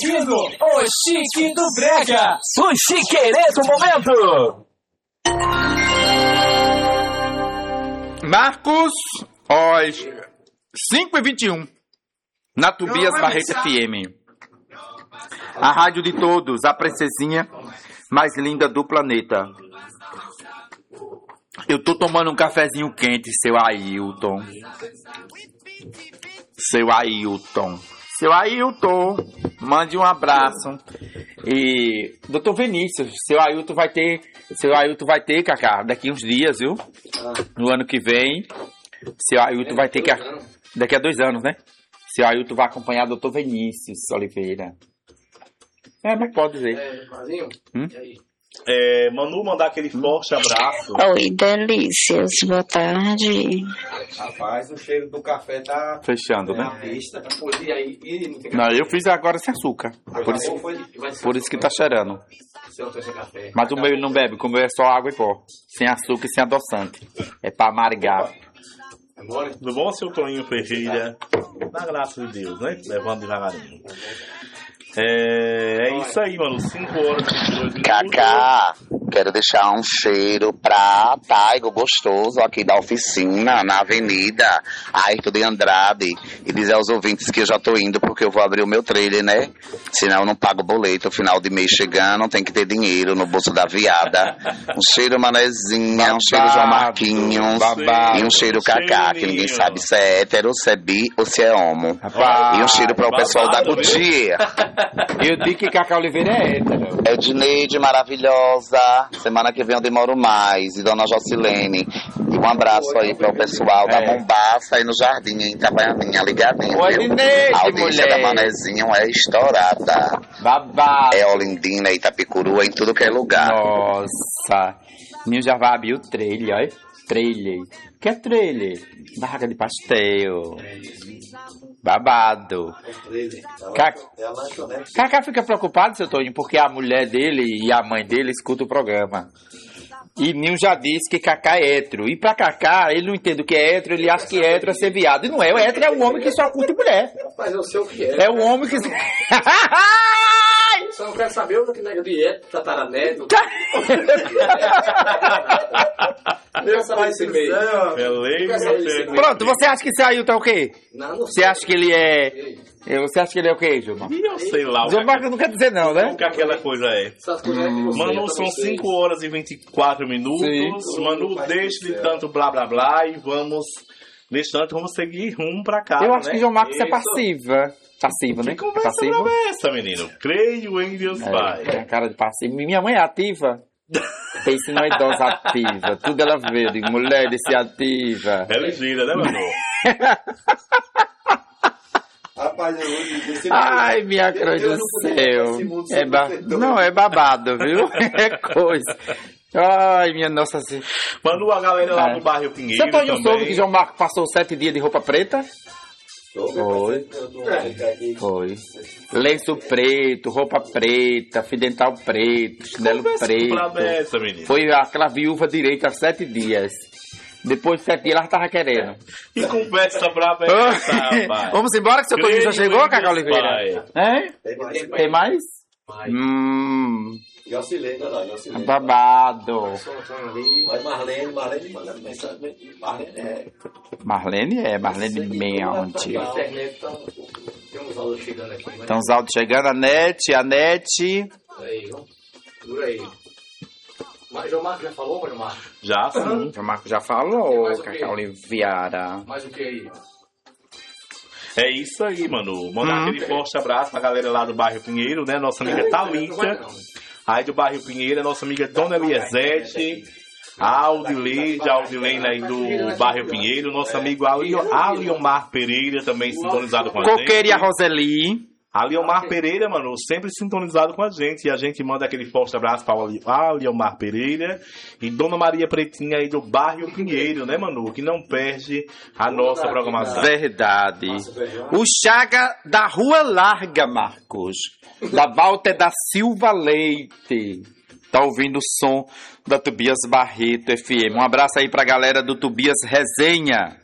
Curtindo o Chique do Brega. O Chiquerê do momento. Marcos, às 5h21, na Tobias Barreto FM. A rádio de todos, a princesinha mais linda do planeta. Eu tô tomando um cafezinho quente, seu Ailton. Seu Ailton. Seu Ailton, mande um abraço. E Dr. Vinícius, seu Ailton vai ter, Cacá, daqui uns dias, viu? No ano que vem. Seu Ailton vai ter que... Daqui a 2 anos, né? Seu Ailton vai acompanhar Dr. Vinícius Oliveira. Mas pode dizer. Manu, mandar aquele forte abraço. Oi, delícias, boa tarde. Rapaz, o cheiro do café tá fechando, né? Vista. Não, eu fiz agora sem açúcar. Por isso que tá cheirando. Mas o meu não bebe, como é só água e pó. Sem açúcar e sem adoçante. É pra amargar. Tudo bom, seu Toninho Ferreira? Na graça de Deus, né? Levando devagarinho. É isso aí, mano. 5 horas e 22 minutos. Cacá, quero deixar um cheiro pra Taigo gostoso aqui da oficina, na avenida Ayrton de Andrade. E dizer aos ouvintes que eu já tô indo porque eu vou abrir o meu trailer, né? Senão eu não pago boleto. Final de mês chegando, tem que ter dinheiro no bolso da viada. Um cheiro Manezinha, um cheiro João Marquinhos. E um cheiro Cacá, que ninguém sabe se é hétero, se é bi ou se é homo. E um cheiro para o pessoal da Goodyear. Eu digo que Cacá Oliveira é hétero. É Edneide, maravilhosa. Semana que vem eu demoro mais. E Dona Jocilene. E um abraço aí para o pessoal da Mombaça e no Jardim, em Itabaianinha, ligadinho. Oi, Edneide, a audiência mulher. da Manezinho é estourada. Babado. É Olindina, Itapicuru, em tudo que é lugar. Nossa. Ninho já vai abrir o trailer, olha. Trailer. O que é trailer? Barraca de pastel. Babado. Cacá fica preocupado, seu Toninho, porque a mulher dele e a mãe dele escutam o programa. E Ninho já disse que Cacá é hétero. E pra Cacá, ele não entende o que é hétero, ele acha que hétero é ser viado. E não é, o hétero é um homem que só curte mulher. Mas eu sei o que é. É um homem que... Só não quero saber o que nega de hétero, tataraneto. Meu pai, esse meio. Pronto, você acha que esse Ailton é o quê? Não você acha que ele é... Você acha que ele é o quê, Gilmar? Eu sei lá. Gilmar não quer dizer não, né? O que aquela coisa é. Manu, são 5 horas e 24 minutos. Sim. Manu, deixe de tanto blá blá blá e vamos... Neste tanto, vamos seguir rumo pra cá. Eu acho que João Marcos é passiva. Passiva, né? Que conversa é essa, menino? Creio em Deus Pai. Tem a cara de passiva. Minha mãe é ativa. Pense numa idosa ativa. Tudo ela vê. Eu digo, mulher desse ativa. É ligeira, né, Manu? Rapaz, ai, minha cruz do céu. Não, é babado, viu? É coisa. Ai, minha nossa senhora. Manu, a galera lá do bairro Pinheiro. Você também soube que João Marcos passou 7 dias de roupa preta? Foi. Lenço preto, roupa preta, fio dental preto, chinelo preto. Foi aquela viúva direita há 7 dias. Depois de 7 dias ela estava querendo. Que conversa brava é essa, rapaz? Vamos embora que seu Toninho já chegou, Cacá Oliveira? Tem mais? Jocilene, babado. Marlene Mente. Então os áudios chegando, a Nete. Dura aí. Mas João Marcos já falou, João Marcos? Já, sim. João Marcos já falou, Cacá Oliveira. Mais o que aí? É isso aí, Manu. Mandar aquele forte abraço pra galera lá do bairro Pinheiro, né? Nossa amiga Thalita. Aí do bairro Pinheiro, a nossa amiga Dona Eliesete. A Aldilene aí do bairro Pinheiro. Nosso amigo Aliomar Pereira, também sintonizado com a gente. Coqueira e a Roseli. Aliomar Pereira, mano, sempre sintonizado com a gente. E a gente manda aquele forte abraço para Aliomar Pereira e Dona Maria Pretinha aí do bairro Pinheiro, né, Manu? Que não perde a nossa programação. Verdade. O Chaga da Rua Larga, Marcos. Da Walter da Silva Leite. Tá ouvindo o som da Tobias Barreto FM. Um abraço aí pra galera do Tobias Resenha.